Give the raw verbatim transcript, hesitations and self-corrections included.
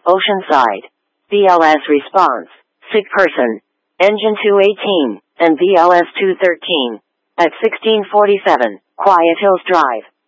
Oceanside. B L S response. Sick person. Engine two eighteen, and B L S two thirteen. At sixteen forty-seven, Quiet Hills Drive.